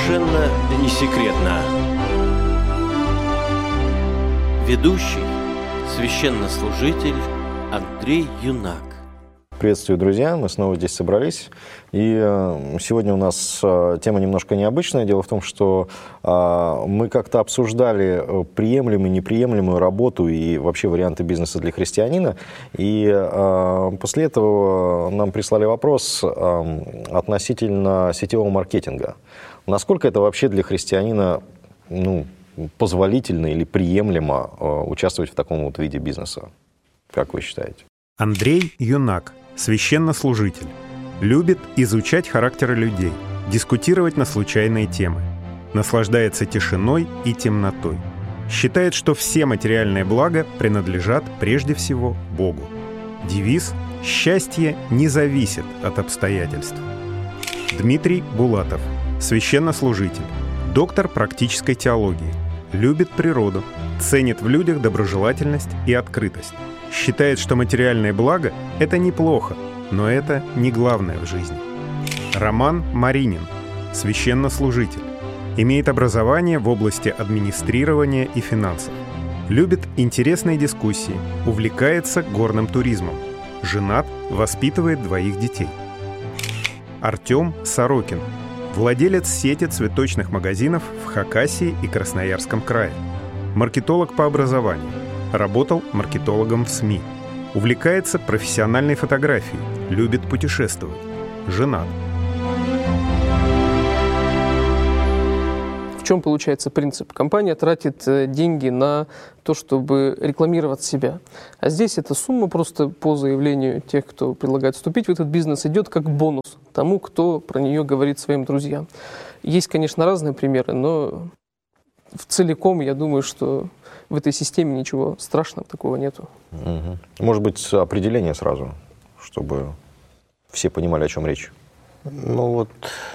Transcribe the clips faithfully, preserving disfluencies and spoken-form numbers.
Совершенно не секретно. Ведущий, священнослужитель Андрей Юнак. Приветствую, друзья! Мы снова здесь собрались. И сегодня у нас тема немножко необычная. Дело в том, что мы как-то обсуждали приемлемую, неприемлемую работу и вообще варианты бизнеса для христианина. И после этого нам прислали вопрос относительно сетевого маркетинга. Насколько это вообще для христианина, ну, позволительно или приемлемо участвовать в таком вот виде бизнеса? Как вы считаете? Андрей Юнак, священнослужитель, любит изучать характеры людей, дискутировать на случайные темы, наслаждается тишиной и темнотой, считает, что все материальные блага принадлежат прежде всего Богу. Девиз «Счастье не зависит от обстоятельств». Дмитрий Булатов, священнослужитель, доктор практической теологии, любит природу, ценит в людях доброжелательность и открытость. Считает, что материальное благо – это неплохо, но это не главное в жизни. Роман Маринин, священнослужитель, имеет образование в области администрирования и финансов. Любит интересные дискуссии, увлекается горным туризмом. Женат, воспитывает двоих детей. Артем Сорокин, владелец сети цветочных магазинов в Хакасии и Красноярском крае. Маркетолог по образованию. Работал маркетологом в СМИ. Увлекается профессиональной фотографией. Любит путешествовать. Женат. В чем получается принцип? Компания тратит деньги на то, чтобы рекламировать себя. А здесь эта сумма просто по заявлению тех, кто предлагает вступить в этот бизнес, идет как бонус тому, кто про нее говорит своим друзьям. Есть, конечно, разные примеры, но в целиком я думаю, что в этой системе ничего страшного такого нету. Угу. Может быть, определение сразу, чтобы все понимали, о чем речь? Ну вот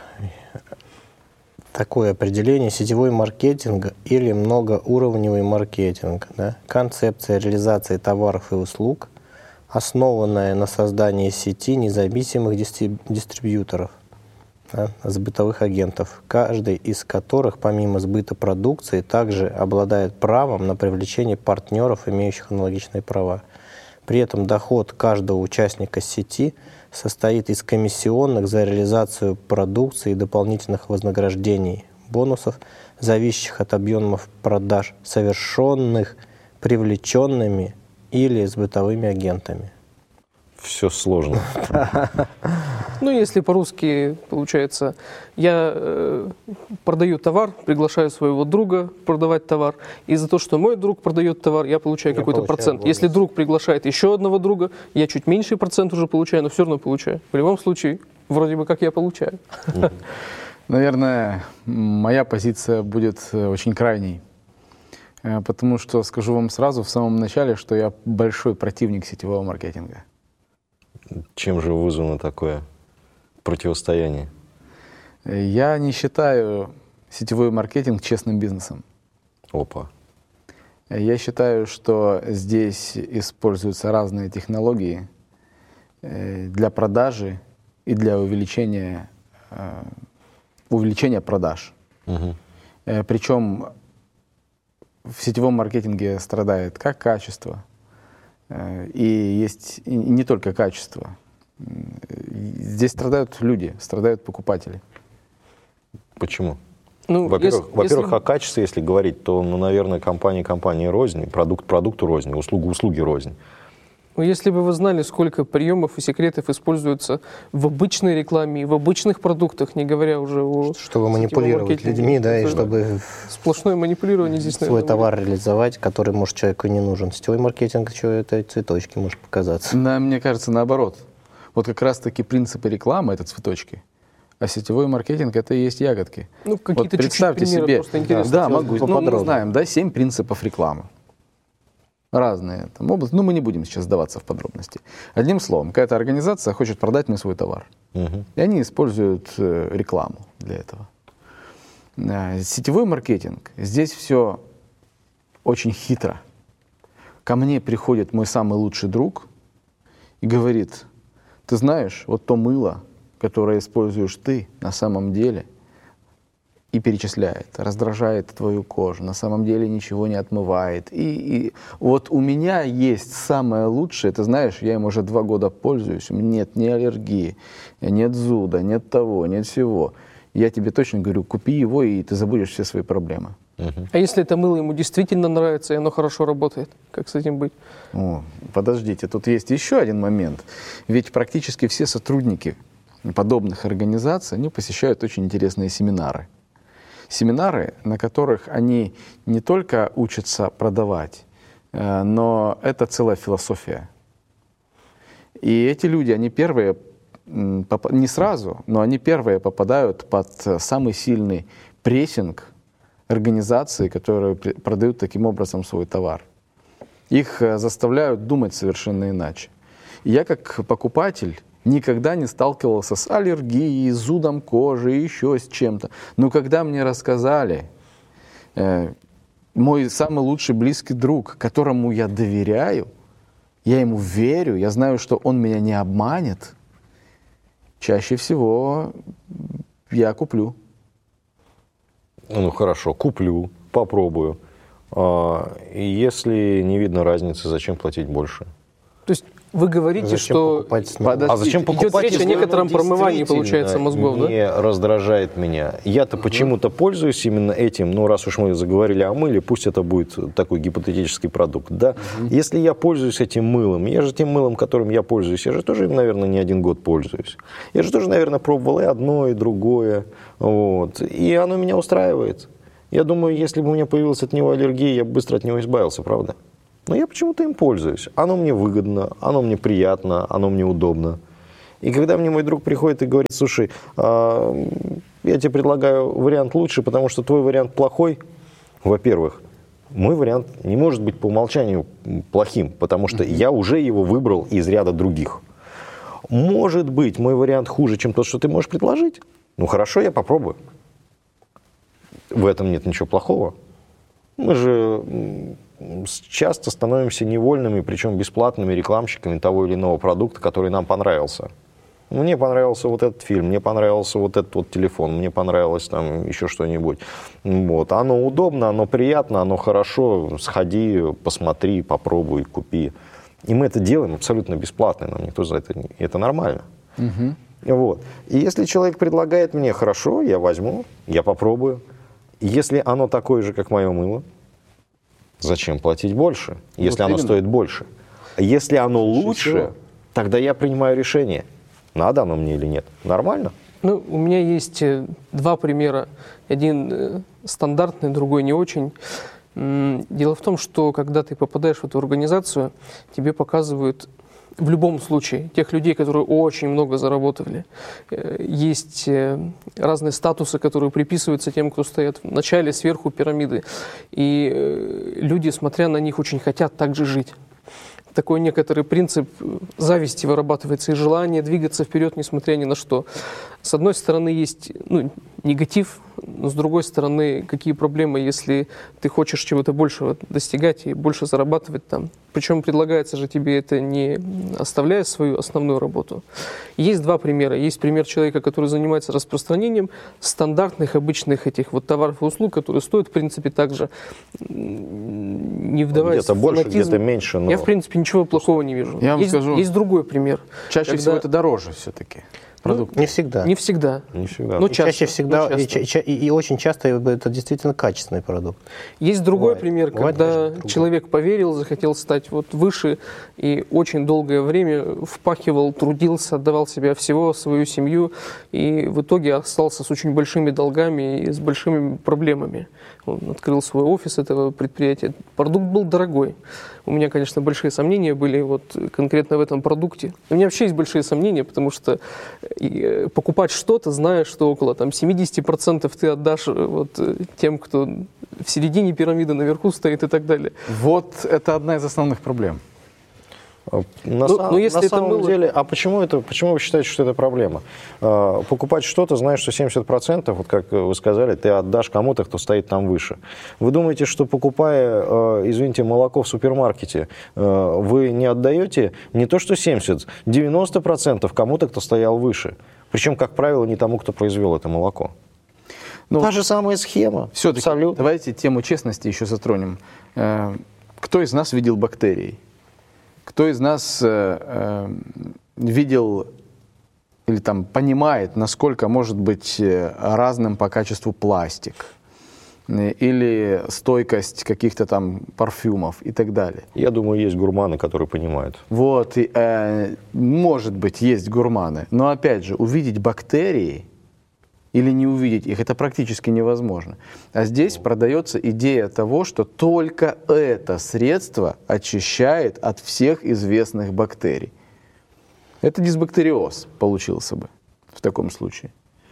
такое определение: сетевой маркетинг или многоуровневый маркетинг. Да? Концепция реализации товаров и услуг, основанная на создании сети независимых дистрибьюторов, да, сбытовых агентов, каждый из которых, помимо сбыта продукции, также обладает правом на привлечение партнеров, имеющих аналогичные права. При этом доход каждого участника сети состоит из комиссионных за реализацию продукции и дополнительных вознаграждений, бонусов, зависящих от объемов продаж, совершенных привлеченными или сбытовыми агентами. Все сложно. Ну, если по-русски, получается, я э, продаю товар, приглашаю своего друга продавать товар, и за то, что мой друг продает товар, я получаю я какой-то процент. Бонус. Если друг приглашает еще одного друга, я чуть меньший процент уже получаю, но все равно получаю. В любом случае, вроде бы как я получаю. Наверное, моя позиция будет очень крайней, потому что скажу вам сразу в самом начале, что я большой противник сетевого маркетинга. Чем же вызвано такое противостояние? Я не считаю сетевой маркетинг честным бизнесом. Опа. Я считаю, что здесь используются разные технологии для продажи и для увеличения, увеличения продаж. Угу. Причем в сетевом маркетинге страдает как качество, и есть и не только качество. Здесь страдают люди, страдают покупатели. Почему? Ну, во-первых, если, во-первых если... о качестве, если говорить, то, ну, наверное, компания компании рознь, продукт продукту рознь, услуга услуги рознь. Ну, если бы вы знали, сколько приемов и секретов используются в обычной рекламе и в обычных продуктах, не говоря уже о... Чтобы манипулировать людьми, да, и чтобы... Сплошное манипулирование здесь, свой наверное, товар будет. Реализовать, который, может, человеку не нужен. Сетевой маркетинг, что это цветочки может показаться. Да, мне кажется, наоборот. Вот как раз-таки принципы рекламы — это цветочки. А сетевой маркетинг — это и есть ягодки. Ну, какие-то вот представьте чуть-чуть примеры, себе, просто интересно. Да, могу, ну, мы знаем, да, семь принципов рекламы. Разные там области, но мы не будем сейчас сдаваться в подробности. Одним словом, какая-то организация хочет продать мне свой товар. Угу. И они используют э, рекламу для этого. Э, сетевой маркетинг. Здесь все очень хитро. Ко мне приходит мой самый лучший друг и говорит: ты знаешь, вот то мыло, которое используешь ты, на самом деле и перечисляет, раздражает твою кожу, на самом деле ничего не отмывает. И, и вот у меня есть самое лучшее, ты знаешь, я им уже два года пользуюсь, у меня нет ни аллергии, нет зуда, нет того, нет всего. Я тебе точно говорю, купи его, и ты забудешь все свои проблемы. Угу. А если это мыло ему действительно нравится, и оно хорошо работает, как с этим быть? О, подождите, тут есть еще один момент. Ведь практически все сотрудники подобных организаций, они посещают очень интересные семинары. Семинары, на которых они не только учатся продавать, но это целая философия. И эти люди, они первые, не сразу, но они первые попадают под самый сильный прессинг организации, которые продают таким образом свой товар. Их заставляют думать совершенно иначе. И я как покупатель никогда не сталкивался с аллергией, с зудом кожи, еще с чем-то. Но когда мне рассказали, э, мой самый лучший близкий друг, которому я доверяю, я ему верю, я знаю, что он меня не обманет, чаще всего я куплю. Ну хорошо, куплю, попробую. А, и если не видно разницы, зачем платить больше? То есть вы говорите, Зачем что покупать снова? А зачем покупать, идет речь о если некотором оно промывании, действительно получается, мозгов, да? не раздражает меня. Я-то угу. почему-то пользуюсь именно этим, ну, раз уж мы заговорили о мыле, пусть это будет такой гипотетический продукт, да? Угу. Если я пользуюсь этим мылом, я же тем мылом, которым я пользуюсь, я же тоже, наверное, не один год пользуюсь. Я же тоже, наверное, пробовал и одно, и другое, вот. И оно меня устраивает. Я думаю, если бы у меня появилась от него аллергия, я бы быстро от него избавился, правда? Но я почему-то им пользуюсь. Оно мне выгодно, оно мне приятно, оно мне удобно. И когда мне мой друг приходит и говорит: слушай, а, я тебе предлагаю вариант лучше, потому что твой вариант плохой. Во-первых, мой вариант не может быть по умолчанию плохим, потому что я уже его выбрал из ряда других. Может быть, мой вариант хуже, чем тот, что ты можешь предложить? Ну хорошо, я попробую. В этом нет ничего плохого. Мы же часто становимся невольными, причем бесплатными рекламщиками того или иного продукта, который нам понравился. Мне понравился вот этот фильм, мне понравился вот этот вот телефон, мне понравилось там еще что-нибудь. Вот. Оно удобно, оно приятно, оно хорошо. Сходи, посмотри, попробуй, купи. И мы это делаем абсолютно бесплатно, нам никто за это не... Это нормально. Угу. Вот. И если человек предлагает мне: хорошо, я возьму, я попробую. Если оно такое же, как мое мыло, зачем платить больше, если вот оно именно стоит больше? Если оно лучше, всего, тогда я принимаю решение, надо оно мне или нет. Нормально? Ну, у меня есть два примера. Один стандартный, другой не очень. Дело в том, что когда ты попадаешь в эту организацию, тебе показывают в любом случае тех людей, которые очень много заработали. Есть разные статусы, которые приписываются тем, кто стоит в начале, сверху пирамиды. И люди, смотря на них, очень хотят так же жить. Такой некоторый принцип зависти вырабатывается и желание двигаться вперед, несмотря ни на что. С одной стороны, есть ну, негатив, но с другой стороны, какие проблемы, если ты хочешь чего-то большего достигать и больше зарабатывать там. Причем предлагается же тебе это не оставляя свою основную работу. Есть два примера. Есть пример человека, который занимается распространением стандартных, обычных этих вот товаров и услуг, которые стоят, в принципе, также, не вдаваясь где-то в больше, фанатизм. где-то меньше. Но... Я, в принципе, ничего плохого не вижу. Я вам есть, скажу, есть другой пример. Чаще когда... всего это дороже все-таки. Продукт. Ну, не всегда. Не всегда. Не всегда. Но И часто, чаще всегда, но и, часто. ча- ча- и, и очень часто это действительно качественный продукт. Есть другой Бывает. пример, Бывает когда даже другой. человек поверил, захотел стать вот выше и очень долгое время впахивал, трудился, отдавал себя всего, свою семью, и в итоге остался с очень большими долгами и с большими проблемами. Он открыл свой офис этого предприятия. Продукт был дорогой. У меня, конечно, большие сомнения были вот конкретно в этом продукте. У меня вообще есть большие сомнения, потому что покупать что-то, зная, что около там, семьдесят процентов ты отдашь вот, тем, кто в середине пирамиды, наверху стоит и так далее. Вот это одна из основных проблем. На, ну, сам, ну, если на это самом было... деле, а почему, это, почему вы считаете, что это проблема? А, покупать что-то, знаешь, что семьдесят процентов, вот как вы сказали, ты отдашь кому-то, кто стоит там выше. Вы думаете, что покупая, а, извините, молоко в супермаркете, а, вы не отдаете не то что семьдесят, девяносто процентов кому-то, кто стоял выше? Причем, как правило, не тому, кто произвел это молоко. Ну, Та же самая схема. все-таки Абсолютно. давайте тему честности еще затронем. Э, Кто из нас видел бактерий? Кто из нас э, э, видел или там понимает, насколько может быть разным по качеству пластик? Или стойкость каких-то там парфюмов и так далее. Я думаю, есть гурманы, которые понимают. Вот, и, э, может быть, есть гурманы, но опять же, увидеть бактерии или не увидеть их, это практически невозможно. А здесь продается идея того, что только это средство очищает от всех известных бактерий. Это дисбактериоз получился бы в таком случае.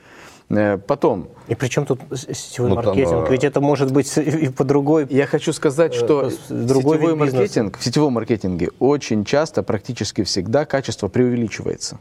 Потом. И при чем тут сетевой Ну, там, маркетинг? а- Ведь это может быть и по другой. Я хочу сказать, что Э, другой сетевой вид бизнеса. маркетинг, в сетевом маркетинге очень часто, практически всегда качество преувеличивается.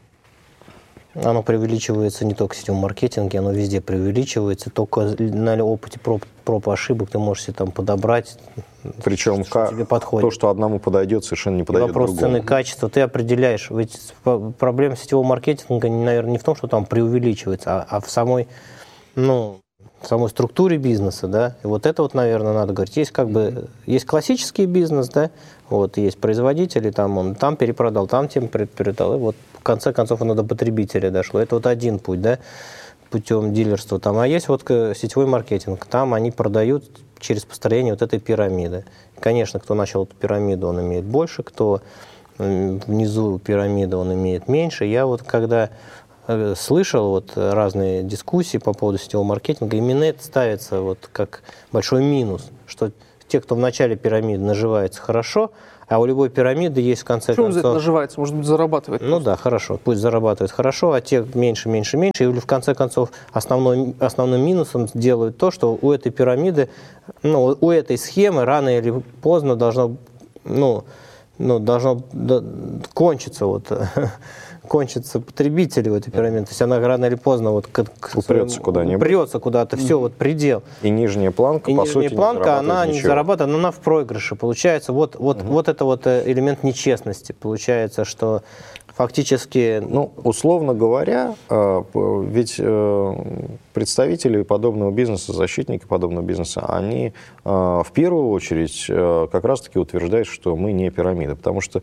Оно преувеличивается не только в сетевом маркетинге, оно везде преувеличивается. Только на опыте проб, проб и ошибок ты можешь себе там подобрать. Причем что тебе подходит. то, что одному подойдет, совершенно не И подойдет вопрос другому. цены и качества ты определяешь. Ведь п- проблема сетевого маркетинга, наверное, не в том, что там преувеличивается, а, а в самой, ну, в самой структуре бизнеса, да. И вот это вот, наверное, надо говорить. Есть как бы, есть классический бизнес, да, вот, есть производители, там он там перепродал, там тем перепродал, и вот в конце концов оно до потребителя дошло. Это вот один путь, да, путем дилерства там. А есть вот сетевой маркетинг, там они продают через построение вот этой пирамиды. Конечно, кто начал эту пирамиду, он имеет больше, кто внизу пирамиды, он имеет меньше. Я вот когда слышал вот разные дискуссии по поводу сетевого маркетинга, именно это ставится вот как большой минус, что те, кто в начале пирамиды наживается хорошо, а у любой пирамиды есть в конце Почему он за это концов... наживается? Может быть, зарабатывает? Ну да, хорошо, пусть зарабатывает хорошо, а те меньше, меньше, меньше. И в конце концов основной, основным минусом делают то, что у этой пирамиды, ну, у этой схемы рано или поздно должно, ну, ну, должно кончиться вот... кончатся потребители в этой пирамиде. То есть она рано или поздно вот к, к Упрется своему- куда-нибудь. упрется куда-то, все, вот предел. И нижняя планка, И по нижняя сути, планка, не она зарабатывает не ничего. зарабатывает, но она в проигрыше. Получается, вот, вот, вот это вот э, элемент нечестности. Получается, что фактически... Ну, условно говоря, э, п- ведь э, представители подобного бизнеса, защитники подобного бизнеса, они э, в первую очередь э, как раз-таки утверждают, что мы не пирамида, потому что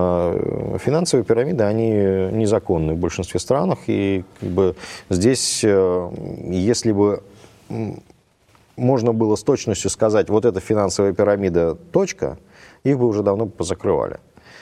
э, финансовые пирамиды, они незаконны в большинстве странах, и как бы здесь, э, если бы м, можно было с точностью сказать, вот эта финансовая пирамида, точка, их бы уже давно позакрывали.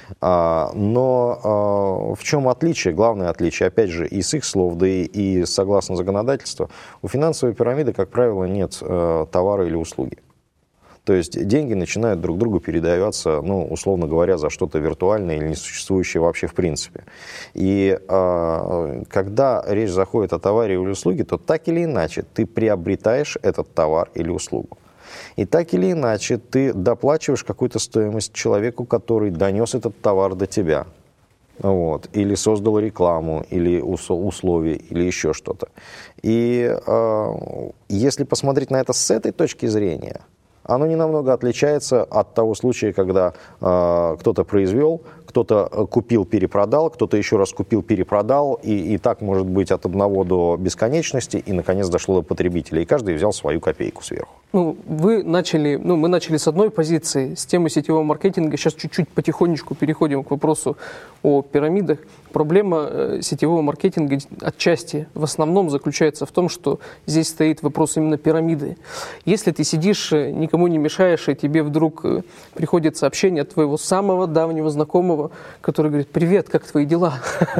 А, но а, в чем отличие, главное отличие, опять же, и с их слов, да и, и согласно законодательству, у финансовой пирамиды, как правило, нет а, товара или услуги. То есть деньги начинают друг другу передаваться, ну, условно говоря, за что-то виртуальное или несуществующее вообще в принципе. И а, когда речь заходит о товаре или услуге, то так или иначе ты приобретаешь этот товар или услугу. И так или иначе ты доплачиваешь какую-то стоимость человеку, который донес этот товар до тебя. Вот. Или создал рекламу, или условия, или еще что-то. И э, если посмотреть на это с этой точки зрения, оно не намного отличается от того случая, когда э, кто-то произвел, кто-то купил, перепродал, кто-то еще раз купил, перепродал, и, и так может быть от одного до бесконечности, и наконец дошло до потребителя, и каждый взял свою копейку сверху. Ну, вы начали, ну, мы начали с одной позиции, с темы сетевого маркетинга. Сейчас чуть-чуть потихонечку переходим к вопросу о пирамидах. Проблема э, сетевого маркетинга отчасти в основном заключается в том, что здесь стоит вопрос именно пирамиды. Если ты сидишь, э, никому не мешаешь, и тебе вдруг э, приходит сообщение от твоего самого давнего знакомого, который говорит: «Привет, как твои дела?»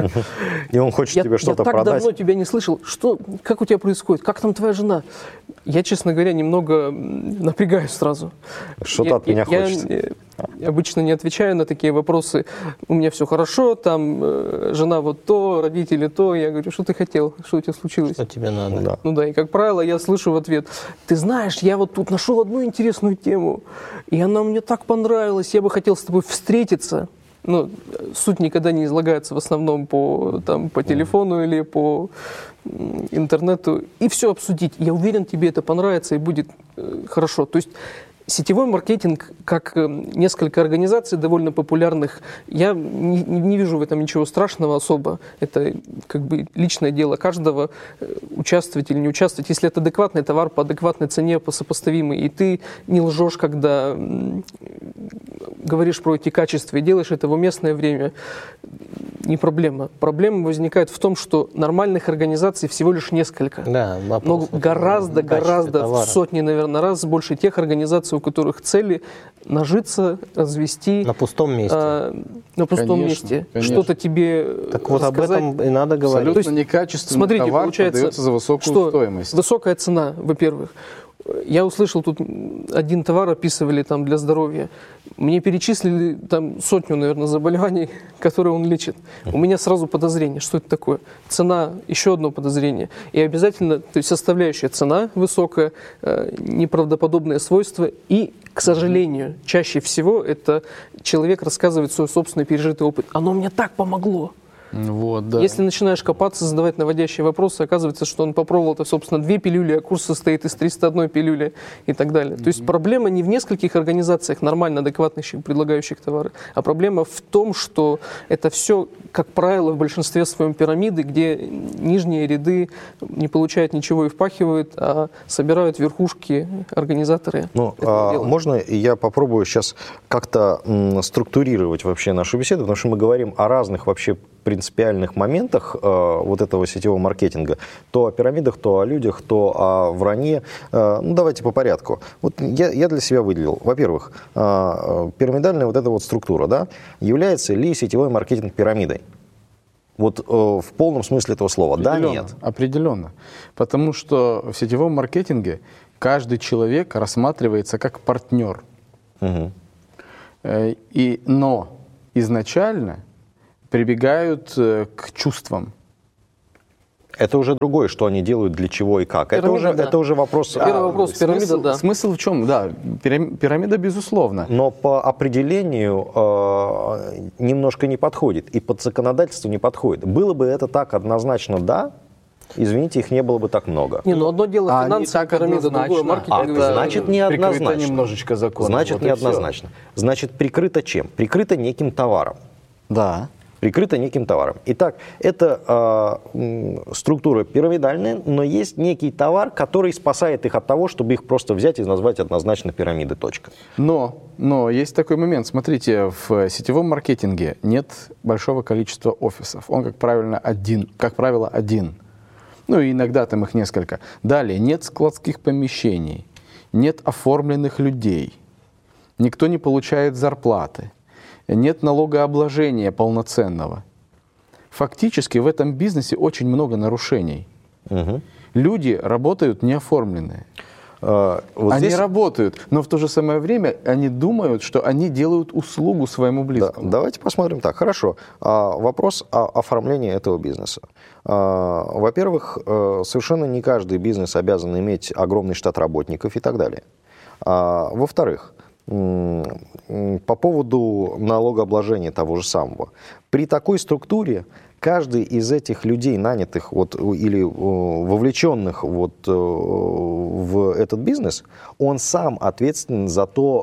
И он хочет я, тебе что-то я так продать. давно тебя не слышал. Что, как у тебя происходит? Как там твоя жена? Я, честно говоря, немного напрягаюсь сразу. Что-то Я- от меня я, хочется. э, обычно не отвечаю на такие вопросы. У меня все хорошо, там э, жена вот то, родители то. Я говорю: что ты хотел? Что у тебя случилось? Что тебе надо? Да. Ну да, и как правило я слышу в ответ: ты знаешь, я вот тут нашел одну интересную тему, и она мне так понравилась, я бы хотел с тобой встретиться. Ну, суть никогда не излагается в основном по, там, по телефону или по м, интернету, и все обсудить. Я уверен, тебе это понравится и будет э, хорошо. То есть Сетевой маркетинг, как несколько организаций довольно популярных, я не, не вижу в этом ничего страшного особо. Это как бы личное дело каждого, участвовать или не участвовать. Если это адекватный товар по адекватной цене, по сопоставимой, и ты не лжешь, когда говоришь про эти качества и делаешь это в уместное время, не проблема. Проблема возникает в том, что нормальных организаций всего лишь несколько. Да, но гораздо, гораздо, в сотни, наверное, раз больше тех организаций, у которых цели нажиться, развести. На пустом месте. А, на пустом конечно, месте. конечно. Что-то тебе Так вот рассказать. об этом и надо говорить. Абсолютно То есть, некачественный смотрите, товар получается, продается за высокую что стоимость. Высокая цена, во-первых. Я услышал, тут один товар описывали там для здоровья. Мне перечислили там сотню, наверное, заболеваний, которые он лечит. У меня сразу подозрение, что это такое. Цена, еще одно подозрение. И обязательно, то есть составляющая цена высокая, э, неправдоподобные свойства. И, к сожалению, чаще всего это человек рассказывает свой собственный пережитый опыт. Оно мне так помогло. Вот, да. Если начинаешь копаться, задавать наводящие вопросы, оказывается, что он попробовал это, собственно, две пилюли, а курс состоит из триста одной пилюли и так далее. Mm-hmm. То есть проблема не в нескольких организациях, нормально адекватных, предлагающих товары, а проблема в том, что это все, как правило, в большинстве своем пирамиды, где нижние ряды не получают ничего и впахивают, а собирают верхушки организаторы. Ну, а, можно я попробую сейчас как-то м, структурировать вообще нашу беседу, потому что мы говорим о разных вообще принципиальных моментах э, вот этого сетевого маркетинга, то о пирамидах, то о людях, то о вранье. Э, ну, давайте по порядку. Вот я, я для себя выделил. Во-первых, э, пирамидальная вот эта вот структура, да, является ли сетевой маркетинг пирамидой? Вот э, в полном смысле этого слова. Да, нет? Определенно. Потому что в сетевом маркетинге каждый человек рассматривается как партнер. Угу. Э, и, но изначально прибегают к чувствам. Это уже другое, что они делают, для чего и как. Пирамида, это, уже, да. это уже вопрос... Первый а, вопрос, пирамида, смысл, да. Смысл в чем? Да, пирамида, безусловно. Но по определению э, немножко не подходит, и под законодательство не подходит. Было бы это так однозначно, да, извините, их не было бы так много. Не, ну одно дело А финансовая пирамида, другое маркетинговая. А, значит, неоднозначно. Прикрыто немножечко законом. Значит, Вот и неоднозначно. Значит, прикрыто чем? Прикрыто неким товаром. все. Да. Прикрыто неким товаром.Итак, это э, структура пирамидальная, но есть некий товар, который спасает их от того, чтобы их просто взять и назвать однозначно пирамидой. Точка. Но, но есть такой момент. Смотрите, в сетевом маркетинге нет большого количества офисов. Он, как правило, один. Как правило, один. Ну, и иногда там их несколько. Далее, нет складских помещений, нет оформленных людей, никто не получает зарплаты. Нет налогообложения полноценного. Фактически в этом бизнесе очень много нарушений. Угу. Люди работают неоформленные. А, вот они здесь... работают, но в то же самое время они думают, что они делают услугу своему близкому. Да, давайте посмотрим так. Хорошо. А, вопрос о оформлении этого бизнеса. А, во-первых, совершенно не каждый бизнес обязан иметь огромный штат работников и так далее. А, во-вторых, по поводу налогообложения того же самого. При такой структуре каждый из этих людей, нанятых вот, или вовлеченных вот, в этот бизнес, он сам ответственен за,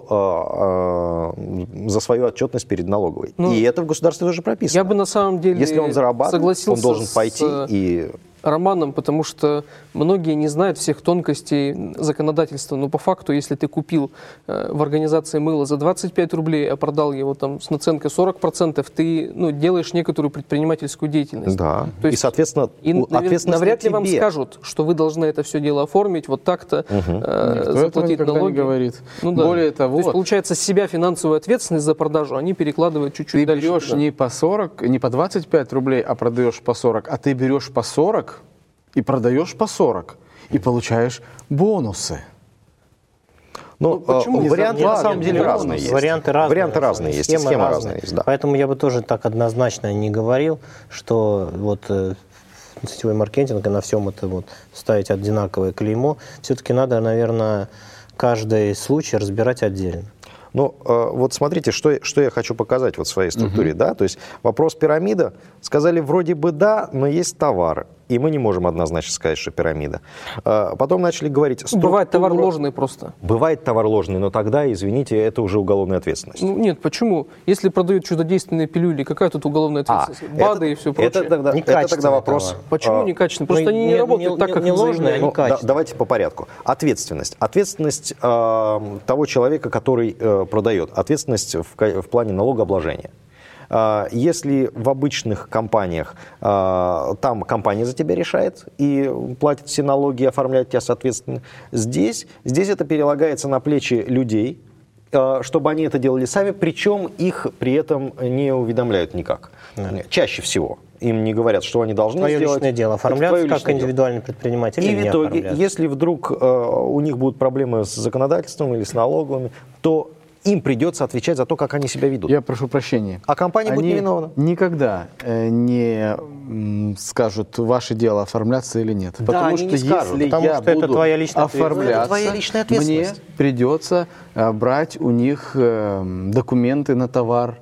то, за свою отчетность перед налоговой. Ну, и это в государстве тоже прописано. Я бы на самом деле Если он зарабатывает, он должен пойти с... и... Романом, потому что многие не знают всех тонкостей законодательства. Но по факту, если ты купил э, в организации мыло за двадцать пять рублей, а продал его там с наценкой сорок процентов, ты ну, делаешь некоторую предпринимательскую деятельность. Да. То есть, и, соответственно, и, ответственность навряд ли на вам тебе. скажут, что вы должны это все дело оформить, вот так-то, угу. э, заплатить налоги. Не говорит. Ну, да. Более того, то есть, получается, с себя финансовую ответственность за продажу они перекладывают чуть-чуть ты дальше. берешь туда. не по сорок, не по двадцать пять рублей, а продаешь по сорок, а ты берешь по сорок и продаешь по сорок, и получаешь бонусы. Ну, почему? э, варианты Нет, на самом нет, деле нет, разные есть. Варианты разные. Варианты разные есть, схемы схемы разные. разные есть, да. Поэтому я бы тоже так однозначно не говорил, что вот э, сетевой маркетинг и на всем это вот ставить одинаковое клеймо. Все-таки надо, наверное, каждый случай разбирать отдельно. Ну, э, вот смотрите, что, что я хочу показать вот в своей структуре, uh-huh. да, то есть вопрос пирамида, сказали вроде бы да, но есть товары. И мы не можем однозначно сказать, что пирамида. Потом начали говорить... Структура... Бывает товар ложный просто. Бывает товар ложный, но тогда, извините, это уже уголовная ответственность. Ну, нет, почему? Если продают чудодейственные пилюли, какая тут уголовная ответственность? А, БАДы это, и все прочее. Это тогда, это тогда вопрос... Товар. Почему а, некачественный? Просто ну, они не, не работают не, так, как не ложные, а ну, некачественные. Да, давайте по порядку. Ответственность. Ответственность э, того человека, который э, продает. Ответственность в, в плане налогообложения. Если в обычных компаниях там компания за тебя решает и платит все налоги, оформляет тебя соответственно, здесь, здесь это перелагается на плечи людей, чтобы они это делали сами, причем их при этом не уведомляют никак. Да. Чаще всего. Им не говорят, что они должны твое сделать. Личное дело. Оформляться как индивидуальный дело. предприниматель И или в итоге, не если вдруг э, у них будут проблемы с законодательством или с налоговыми, то им придется отвечать за то, как они себя ведут. Я прошу прощения. А компания они будет не виновна. Никогда э, не м, скажут, ваше дело оформляться или нет. Да, потому они что не скажут, если потому я что это буду твоя личная оформляться, это твоя личная мне ответственность. придется э, брать у них э, документы на товар.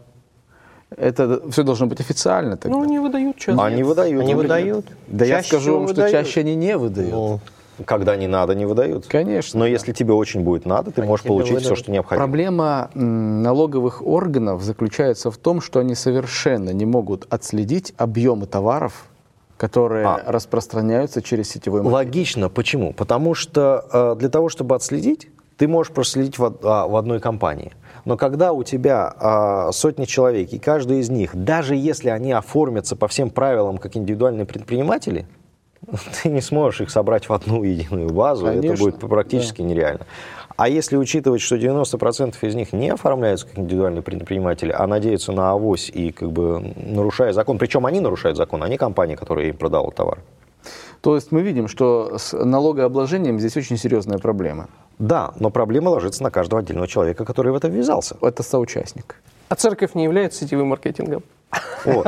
Это все должно быть официально тогда. Ну, они выдают часто. Они выдают. Они например. выдают. Да я Чаще скажу всего вам, что выдают. чаще они не выдают. Ну, Когда не надо, не выдают. Конечно. Но если тебе очень будет надо, ты Они можешь тебе получить выдадут. все, что необходимо. Проблема м, налоговых органов заключается в том, что они совершенно не могут отследить объемы товаров, которые А. распространяются через сетевой маркетинг. Логично. Почему? Потому что э, для того, чтобы отследить, ты можешь проследить в, а, в одной компании. Но когда у тебя а, сотни человек, и каждый из них, даже если они оформятся по всем правилам как индивидуальные предприниматели, ты не сможешь их собрать в одну единую базу, Конечно, это будет практически да. нереально. А если учитывать, что девяносто процентов из них не оформляются как индивидуальные предприниматели, а надеются на авось и как бы нарушая закон, причем они нарушают закон, а не компания, которая им продала товар. То есть мы видим, что с налогообложением здесь очень серьезная проблема. Да, но проблема ложится на каждого отдельного человека, который в это ввязался. Это соучастник. А церковь не является сетевым маркетингом? Вот.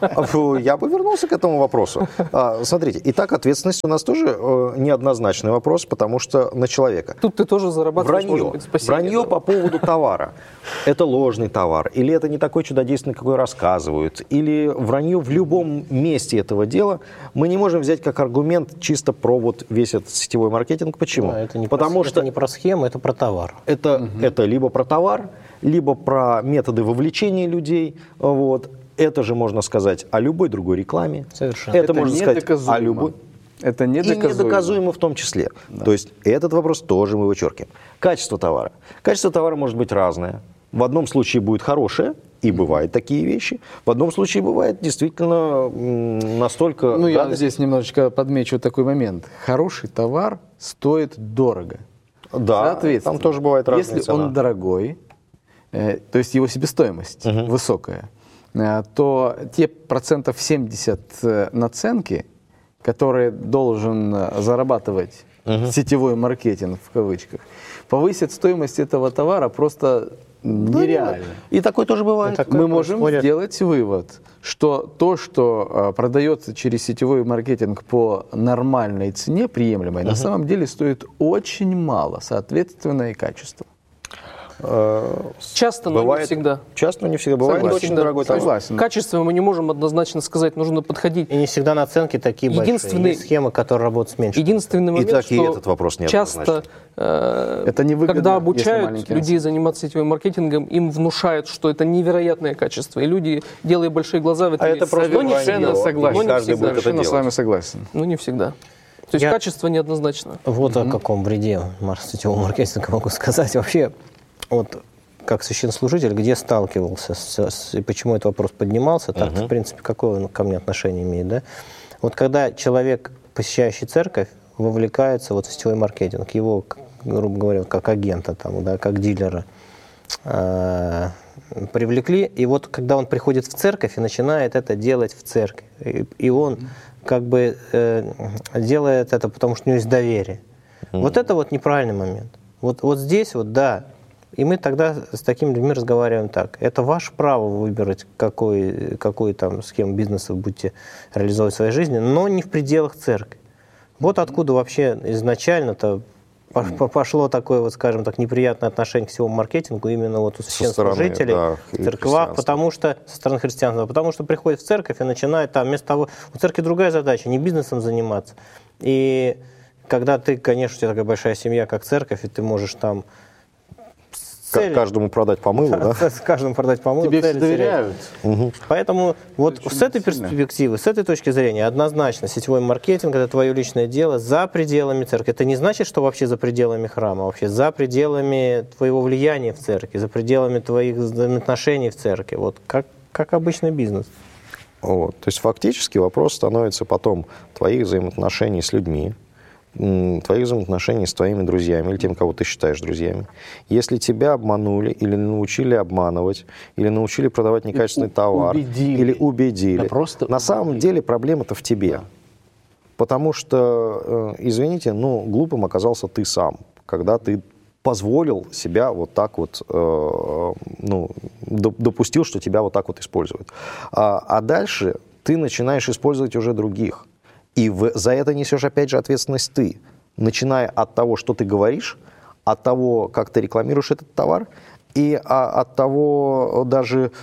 Я бы вернулся к этому вопросу. А, смотрите, итак, ответственность у нас тоже э, неоднозначный вопрос, потому что на человека. Тут ты тоже зарабатываешь, Вранье. может быть, спасибо. Вранье по поводу товара. Это ложный товар, или это не такой чудодейственный, какой рассказывают, или вранье в любом месте этого дела мы не можем взять как аргумент чисто про вот весь этот сетевой маркетинг. Почему? Да, это не Потому про, что это не про схему, это про товар. это, угу. это либо про товар, либо про методы вовлечения людей. Вот. Это же можно сказать о любой другой рекламе. Совершенно. Это, Это можно сказать о любой. Это И недоказуемо. недоказуемо в том числе. Да. То есть этот вопрос тоже мы вычеркиваем. Качество товара. Качество товара может быть разное. В одном случае будет хорошее, и бывают такие вещи. В одном случае бывает действительно настолько... Ну, я гадость. здесь немножечко подмечу такой момент. Хороший товар стоит дорого. Да, Соответственно, там тоже бывает разная если цена. он дорогой, э, то есть его себестоимость Угу. высокая, э, то те процентов семьдесят э, наценки, которые должен э, зарабатывать Угу. сетевой маркетинг в кавычках, повысит стоимость этого товара просто нереально. И такое тоже бывает. И такое Мы можем происходит. сделать вывод, что то, что э, продается через сетевой маркетинг по нормальной цене, приемлемой, на самом деле стоит очень мало, соответственно, и качество. Часто, но Бывает. не всегда. Часто, но не всегда. Бывает Согласен. очень дорогой товар. Согласен. Качество мы не можем однозначно сказать, нужно подходить. И не всегда наценки такие Единственный- большие. Есть схемы, которые работают с меньшим. Единственный момент, так и что этот вопрос часто, э, Это невыгодно, когда если обучают маленькие людей заниматься сетевым маркетингом, им внушают, что это невероятное качество. И люди, делая большие глаза, в это А это верят. просто Но не вранье. всегда. согласен. Но не Каждый всегда. будет это Совершенно с делать. вами согласен. Ну, не всегда. То есть Я- качество неоднозначно. Вот о каком вреде мар- сетевого маркетинга могу сказать. Вообще, вот как священнослужитель, где сталкивался, с, с- и почему этот вопрос поднимался, так, в принципе, какое он ко мне отношение имеет, да? Вот когда человек, посещающий церковь, вовлекается вот в сетевой маркетинг, его, к- грубо говоря, как агента, там, да, как дилера, э, привлекли, и вот когда он приходит в церковь и начинает это делать в церкви, и, и он как бы э, делает это, потому что у него есть доверие. Вот это вот неправильный момент. Вот, вот здесь вот, да, и мы тогда с такими людьми разговариваем так. Это ваше право выбирать, какой, какую там схему бизнеса вы будете реализовывать в своей жизни, но не в пределах церкви. Вот откуда вообще изначально-то пошло такое, вот, скажем так, неприятное отношение к всему маркетингу именно вот у священнослужителей да, в церквах, потому что со стороны христианства, потому что приходит в церковь и начинает там вместо того, у церкви другая задача, не бизнесом заниматься. И когда ты, конечно, у тебя такая большая семья, как церковь, и ты можешь там Как каждому продать по мылу, да? С каждому продать по мылу. Тебе все доверяют. Угу. Поэтому вот очень с этой сильно. перспективы, с этой точки зрения, однозначно сетевой маркетинг – это твое личное дело за пределами церкви. Это не значит, что вообще за пределами храма, а вообще за пределами твоего влияния в церкви, за пределами твоих взаимоотношений в церкви. Вот как, как обычный бизнес. Вот. То есть фактически вопрос становится потом твоих взаимоотношений с людьми, твоих взаимоотношений с твоими друзьями или тем, кого ты считаешь друзьями. Если тебя обманули или научили обманывать, или научили продавать некачественный товар, убедили. или убедили, Да просто на самом деле проблема-то в тебе. Да. Потому что, извините, ну, глупым оказался ты сам, когда ты позволил себя вот так вот, э, ну, допустил, что тебя вот так вот используют. А, а дальше ты начинаешь использовать уже других. И в, за это несешь, опять же, ответственность ты, начиная от того, что ты говоришь, от того, как ты рекламируешь этот товар, и а, от того даже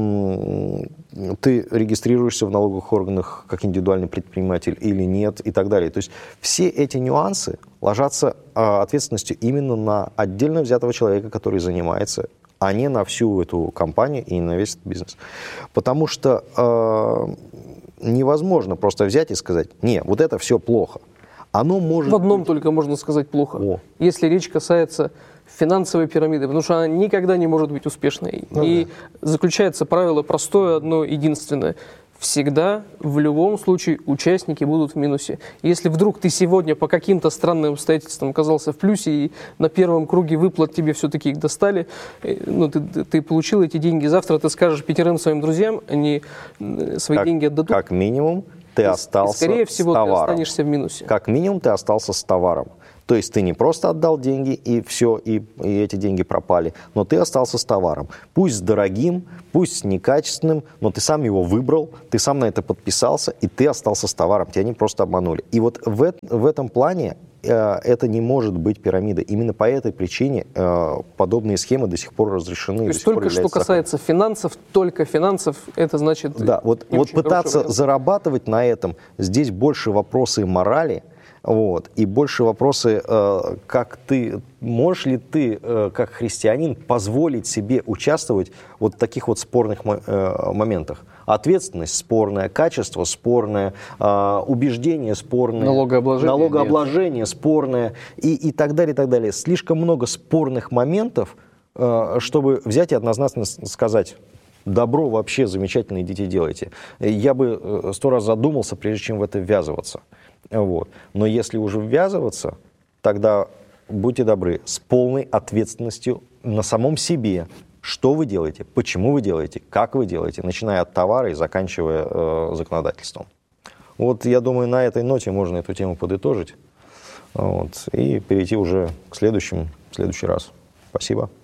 м, ты регистрируешься в налоговых органах как индивидуальный предприниматель или нет, и так далее. То есть все эти нюансы ложатся а, ответственностью именно на отдельно взятого человека, который занимается, а не на всю эту компанию и на весь этот бизнес. Потому что э, невозможно просто взять и сказать: не, вот это все плохо. Оно может В одном быть... только можно сказать плохо. О. Если речь касается финансовой пирамиды, потому что она никогда не может быть успешной. Ну, и да. заключается правило простое, одно единственное. Всегда, в любом случае, участники будут в минусе. Если вдруг ты сегодня по каким-то странным обстоятельствам оказался в плюсе, и на первом круге выплат тебе все-таки их достали, ну, ты, ты получил эти деньги, завтра ты скажешь пятерым своим друзьям, они свои как, деньги отдадут. Как минимум ты остался и, скорее всего, с товаром. ты останешься в минусе. Как минимум ты остался с товаром. То есть ты не просто отдал деньги, и все, и, и эти деньги пропали, но ты остался с товаром. Пусть с дорогим, пусть с некачественным, но ты сам его выбрал, ты сам на это подписался, и ты остался с товаром, тебя не просто обманули. И вот в, в этом плане э, это не может быть пирамидой. Именно по этой причине э, подобные схемы до сих пор разрешены. То есть только что касается финансов, только финансов, это значит... Да, вот, вот пытаться зарабатывать на этом, здесь больше вопросы морали, вот, и больше вопросы, э, как ты, можешь ли ты, э, как христианин, позволить себе участвовать вот в таких вот спорных э, моментах. Ответственность спорная, качество спорное, э, убеждение спорное, налогообложение, налогообложение спорное и, и так далее, и так далее. Слишком много спорных моментов, э, чтобы взять и однозначно сказать: добро вообще замечательно, идите делайте. Я бы сто раз задумался, прежде чем в это ввязываться. Вот. Но если уже ввязываться, тогда будьте добры, с полной ответственностью на самом себе, что вы делаете, почему вы делаете, как вы делаете, начиная от товара и заканчивая э, законодательством. Вот я думаю, на этой ноте можно эту тему подытожить, вот, и перейти уже к следующему, в следующий раз. Спасибо.